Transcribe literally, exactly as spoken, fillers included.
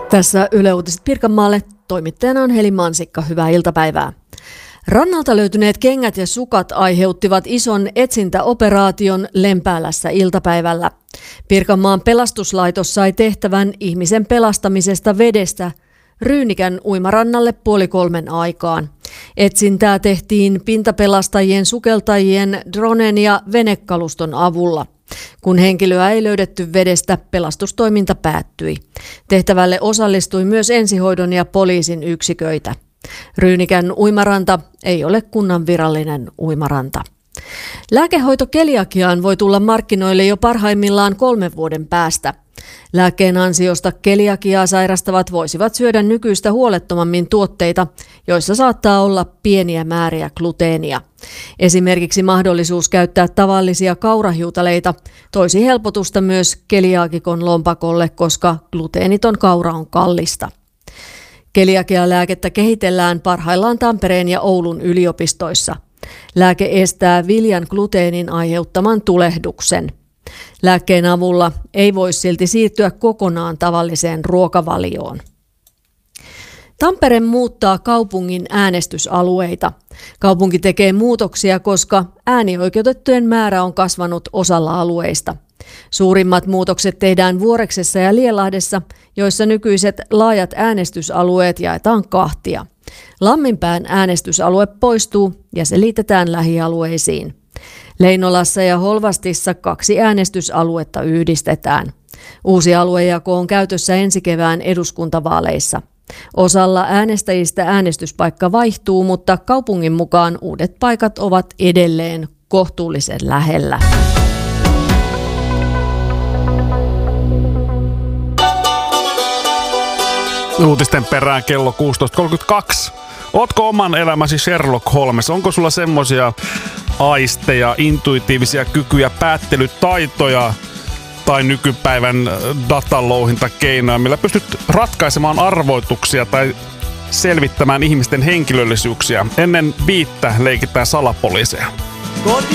Tässä Yle Uutiset Pirkanmaalle. Toimittajana on Heli Mansikka. Hyvää iltapäivää. Rannalta löytyneet kengät ja sukat aiheuttivat ison etsintäoperaation Lempäälässä iltapäivällä. Pirkanmaan pelastuslaitos sai tehtävän ihmisen pelastamisesta vedestä Ryynikän uimarannalle puoli kolmen aikaan. Etsintää tehtiin pintapelastajien, sukeltajien, dronen ja venekaluston avulla. Kun henkilöä ei löydetty vedestä, pelastustoiminta päättyi. Tehtävälle osallistui myös ensihoidon ja poliisin yksiköitä. Ryynikän uimaranta ei ole kunnan virallinen uimaranta. Lääkehoito keliakiaan voi tulla markkinoille jo parhaimmillaan kolmen vuoden päästä. Lääkkeen ansiosta keliakiaa sairastavat voisivat syödä nykyistä huolettomammin tuotteita, joissa saattaa olla pieniä määriä gluteenia. Esimerkiksi mahdollisuus käyttää tavallisia kaurahiutaleita toisi helpotusta myös keliaakikon lompakolle, koska gluteeniton kaura on kallista. Keliakialääkettä kehitellään parhaillaan Tampereen ja Oulun yliopistoissa. Lääke estää viljan gluteenin aiheuttaman tulehduksen. Lääkkeen avulla ei voi silti siirtyä kokonaan tavalliseen ruokavalioon. Tampere muuttaa kaupungin äänestysalueita. Kaupunki tekee muutoksia, koska äänioikeutettujen määrä on kasvanut osalla alueista. Suurimmat muutokset tehdään Vuoreksessa ja Lielahdessa, joissa nykyiset laajat äänestysalueet jaetaan kahtia. Lamminpään äänestysalue poistuu ja se liitetään lähialueisiin. Leinolassa ja Holvastissa kaksi äänestysaluetta yhdistetään. Uusi aluejako on käytössä ensi kevään eduskuntavaaleissa. Osalla äänestäjistä äänestyspaikka vaihtuu, mutta kaupungin mukaan uudet paikat ovat edelleen kohtuullisen lähellä. Uutisten perään kello kuusitoista kolmekymmentäkaksi. Ootko oman elämäsi Sherlock Holmes? Onko sulla semmosia aisteja, intuitiivisia kykyjä, päättelytaitoja tai nykypäivän datalouhintakeinoja, millä pystyt ratkaisemaan arvoituksia tai selvittämään ihmisten henkilöllisyyksiä? Ennen viittä leikitään salapoliiseja.